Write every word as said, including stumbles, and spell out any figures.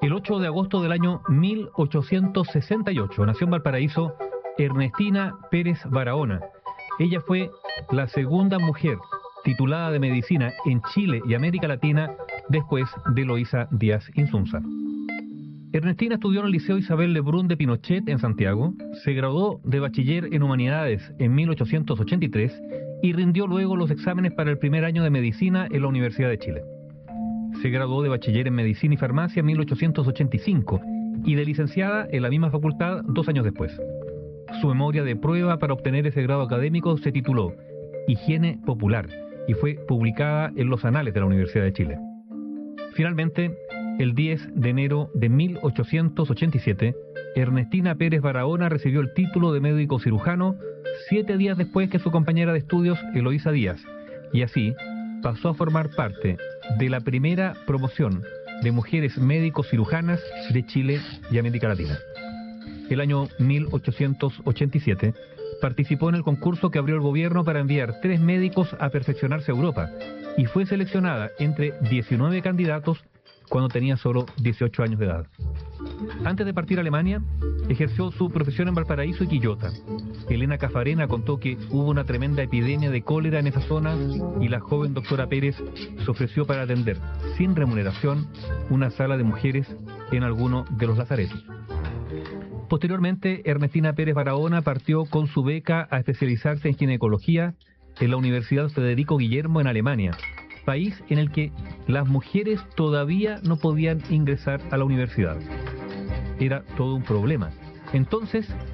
El ocho de agosto del año mil ochocientos sesenta y ocho nació en Valparaíso Ernestina Pérez Barahona. Ella fue la segunda mujer titulada de medicina en Chile y América Latina después de Eloísa Díaz Insunza. Ernestina estudió en el Liceo Isabel Lebrun de Pinochet en Santiago, se graduó de bachiller en Humanidades en mil ochocientos ochenta y tres y rindió luego los exámenes para el primer año de medicina en la Universidad de Chile. Se graduó de bachiller en Medicina y Farmacia en mil ochocientos ochenta y cinco y de licenciada en la misma facultad dos años después. Su memoria de prueba para obtener ese grado académico se tituló Higiene Popular y fue publicada en los Anales de la Universidad de Chile. Finalmente, el diez de enero de mil ochocientos ochenta y siete, Ernestina Pérez Barahona recibió el título de médico cirujano siete días después que su compañera de estudios Eloísa Díaz, y así pasó a formar parte de la primera promoción de mujeres médicos cirujanas de Chile y América Latina. El año mil ochocientos ochenta y siete participó en el concurso que abrió el gobierno para enviar tres médicos a perfeccionarse a Europa y fue seleccionada entre diecinueve candidatos cuando tenía solo dieciocho años de edad. Antes de partir a Alemania, ejerció su profesión en Valparaíso y Quillota. Elena Cafarena contó que hubo una tremenda epidemia de cólera en esa zona y la joven doctora Pérez se ofreció para atender, sin remuneración, una sala de mujeres en alguno de los lazaretos. Posteriormente, Ernestina Pérez Barahona partió con su beca a especializarse en ginecología en la Universidad Federico Guillermo en Alemania, país en el que las mujeres todavía no podían ingresar a la universidad. Era todo un problema. Entonces,